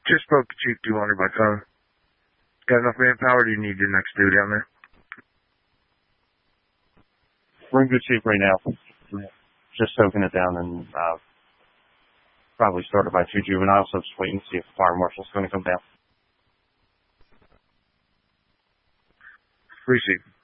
Just spoke to Chief 200 by phone. Got enough manpower? Do you need your next dude down there? We're in good shape right now. Just soaking it down and probably started by 2 juveniles, so just waiting to see if the fire marshal's going to come down. Appreciate it.